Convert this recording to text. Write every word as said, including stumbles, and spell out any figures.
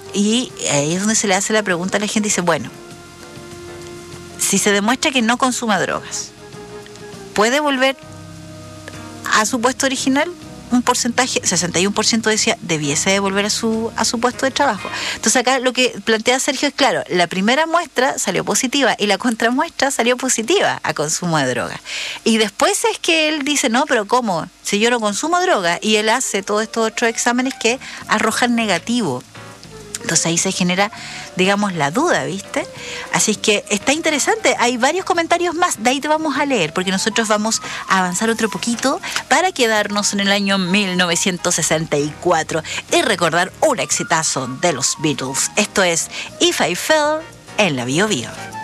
y ahí es donde se le hace la pregunta a la gente, dice, bueno, si se demuestra que no consuma drogas, ¿puede volver a su puesto original? Un porcentaje, sesenta y uno por ciento decía, debiese de volver a su, a su puesto de trabajo. Entonces acá lo que plantea Sergio es claro, la primera muestra salió positiva y la contramuestra salió positiva a consumo de droga. Y después es que él dice, no, pero ¿cómo? Si yo no consumo droga, y él hace todos estos otros exámenes que arrojan negativo. Entonces ahí se genera, digamos, la duda, ¿viste? Así es que está interesante. Hay varios comentarios más. De ahí te vamos a leer, porque nosotros vamos a avanzar otro poquito para quedarnos en el año mil novecientos sesenta y cuatro y recordar un exitazo de los Beatles. Esto es If I Fell en la Bio Bio.